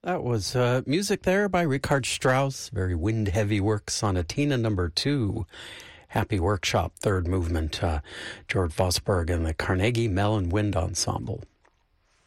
That was music there by Richard Strauss, very wind-heavy work, Sonatina number 2, Happy Workshop, third movement, George Vosberg and the Carnegie Mellon Wind Ensemble.